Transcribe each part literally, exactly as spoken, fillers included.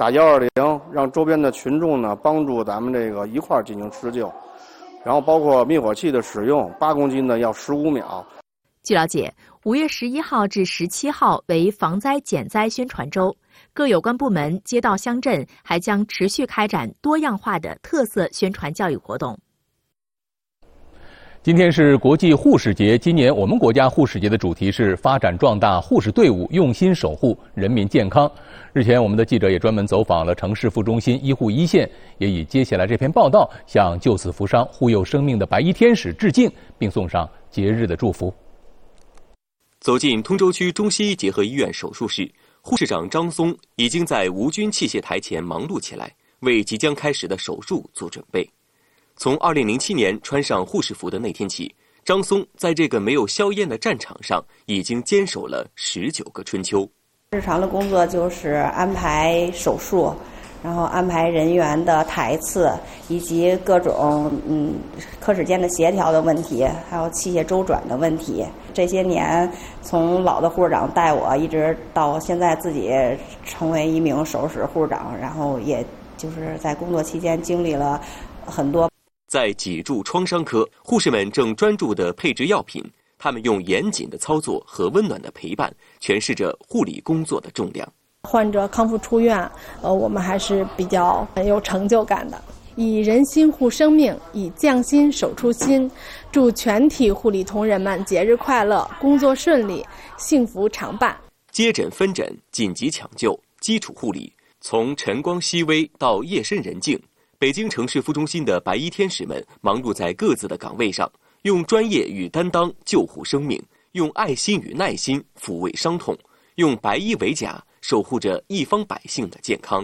打幺二零，让周边的群众呢帮助咱们这个一块儿进行施救。然后包括灭火器的使用，八公斤的要十五秒。 据了解，五月十一号至十七号为防灾减灾宣传周，各有关部门、街道乡镇还将持续开展多样化的特色宣传教育活动。 今天是国际护士节，今年我们国家护士节的主题是发展壮大护士队伍，用心守护人民健康。日前，我们的记者也专门走访了城市副中心医护一线，也以接下来这篇报道向救死扶伤、护佑生命的白衣天使致敬，并送上节日的祝福。 走进通州区中西医结合医院手术室，护士长张松已经在无菌器械台前忙碌起来，为即将开始的手术做准备。从二零零七年穿上护士服的那天起，张松在这个没有硝烟的战场上已经坚守了十九个春秋。 日常的工作就是安排手术，然后安排人员的台次，以及各种嗯科室间的协调的问题，还有器械周转的问题。这些年，从老的护士长带我，一直到现在自己成为一名手术室护士长，然后也就是在工作期间经历了很多。 在脊柱创伤科，护士们正专注地配置药品，他们用严谨的操作和温暖的陪伴，诠释着护理工作的重量。 患者康复出院，呃，我们还是比较很有成就感的。以人心护生命，以匠心守初心。祝全体护理同仁们节日快乐，工作顺利，幸福常伴。 接诊分诊、紧急抢救、基础护理，从晨光熹微到夜深人静，北京城市副中心的白衣天使们忙碌在各自的岗位上，用专业与担当救护生命，用爱心与耐心抚慰伤痛，用白衣为甲守护着一方百姓的健康。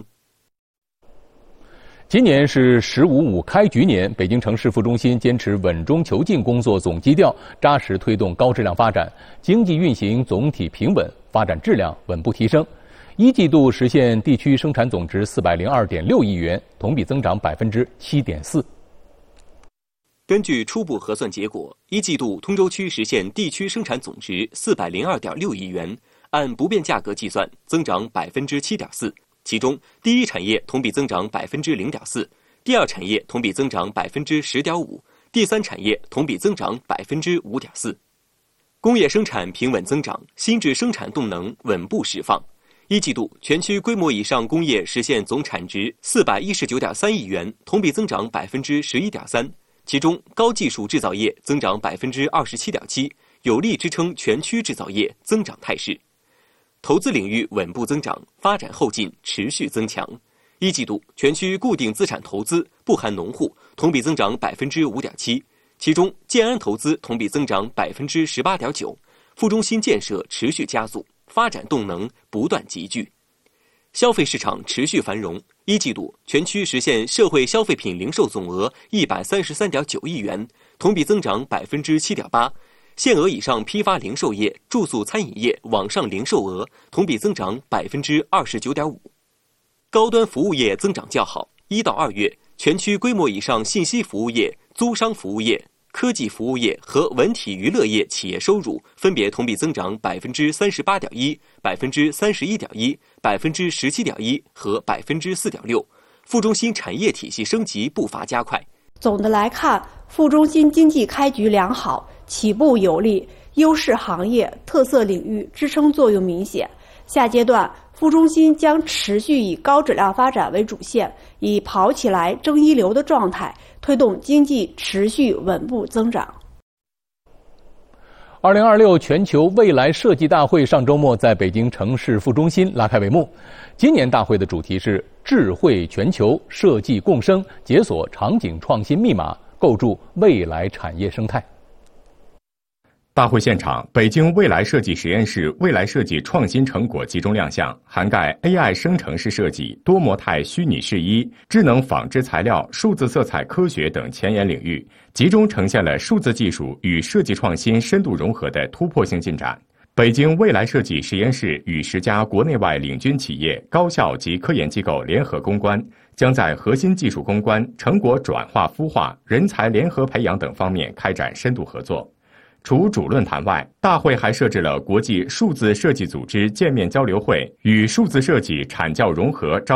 今年是“十五五”开局年，北京城市副中心坚持稳中求进工作总基调，扎实推动高质量发展，经济运行总体平稳，发展质量稳步提升。一季度实现地区生产总值四百零二点六亿元，同比增长百分之七点四。 根据初步核算结果，一季度通州区实现地区生产总值四百零二点六亿元，按不变价格计算，增长百分之七点四。其中，第一产业同比增长百分之零点四，第二产业同比增长百分之十点五，第三产业同比增长百分之五点四。工业生产平稳增长，新质生产动能稳步释放。一季度全区规模以上工业实现总产值四百一十九点三亿元，同比增长百分之十一点三。其中，高技术制造业增长百分之二十七点七，有力支撑全区制造业增长态势。投资领域稳步增长，发展后劲持续增强。一季度全区固定资产投资不含农户同比增长百分之五点七，其中建安投资同比增长百分之十八点九，副中心建设持续加速。发展动能不断集聚，消费市场持续繁荣。一季度全区实现社会消费品零售总额一百三十三点九亿元，同比增长百分之七点八。限额以上批发零售业、住宿餐饮业网上零售额同比增长百分之二十九点五。高端服务业增长较好。一到二月，全区规模以上信息服务业、租商服务业、科技服务业和文体娱乐业企业收入分别同比增长百分之三十八点一、百分之三十一点一、百分之十七点一和百分之四点六。副中心产业体系升级步伐加快。 总的来看，副中心经济开局良好，起步有力，优势行业、特色领域支撑作用明显。下阶段，副中心将持续以高质量发展为主线，以跑起来争一流的状态，推动经济持续稳步增长。 二零二六全球未来设计大会上周末在北京城市副中心拉开帷幕。今年大会的主题是智慧全球，设计共生，解锁场景创新密码，构筑未来产业生态。 大会现场，北京未来设计实验室未来设计创新成果集中亮相，涵盖 A I 生成式设计、多模态虚拟试衣、智能纺织材料、数字色彩科学等前沿领域，集中呈现了数字技术与设计创新深度融合的突破性进展。北京未来设计实验室与十家国内外领军企业、高校及科研机构联合攻关，将在核心技术攻关、成果转化孵化、人才联合培养等方面开展深度合作。除主论坛外，大会还设置了国际数字设计组织见面交流会与数字设计产教融合招